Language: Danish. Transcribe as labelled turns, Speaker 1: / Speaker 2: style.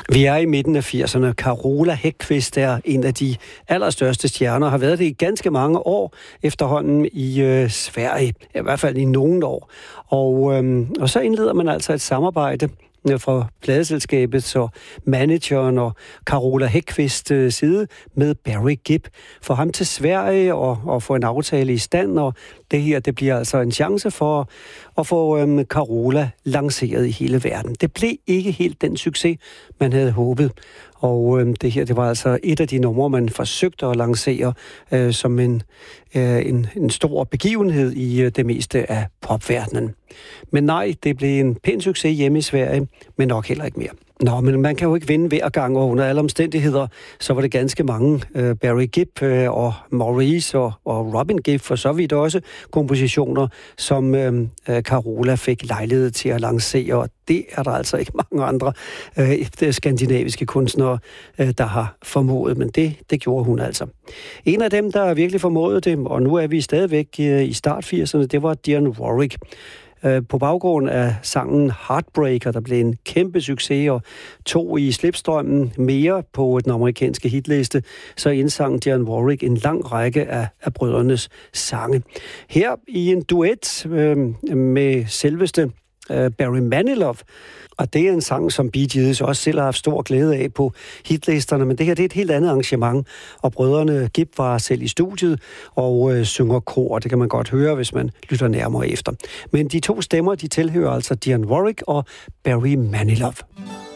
Speaker 1: Vi er i midten af 80'erne. Carola Häggkvist er en af de allerstørste stjerner, har været det i ganske mange år efterhånden i Sverige, i hvert fald i nogle år. Og så indleder man altså et samarbejde fra pladeselskabet og manageren og Carola Häggkvists side med Barry Gibb. For ham til Sverige og få en aftale i stand, og det her, det bliver altså en chance for at få Carola lanceret i hele verden. Det blev ikke helt den succes, man havde håbet. Og det her, det var altså et af de numre, man forsøgte at lancere som en stor begivenhed i det meste af popverdenen. Men nej, det blev en pæn succes hjemme i Sverige, men nok heller ikke mere. Nå, men man kan jo ikke vinde hver gang, og under alle omstændigheder, så var det ganske mange, Barry Gibb og Maurice og Robin Gibb, for så vidt også kompositioner, som Carola fik lejlighed til at lancere, og det er der altså ikke mange andre skandinaviske kunstnere, der har formået, men det gjorde hun altså. En af dem, der virkelig formåede det, og nu er vi stadigvæk i start 80'erne, det var Dionne Warwick. På baggrund af sangen Heartbreaker, der blev en kæmpe succes og tog i slipstrømmen mere på den amerikanske hitliste, så indsang Dionne Warwick en lang række af brødrenes sange. Her i en duet med selveste Barry Manilow, og det er en sang, som Bee Gees også selv har haft stor glæde af på hitlisterne, men det her det er et helt andet arrangement, og brødrene Gibb var selv i studiet og synger kor, det kan man godt høre, hvis man lytter nærmere efter. Men de to stemmer, de tilhører altså Dionne Warwick og Barry Manilow.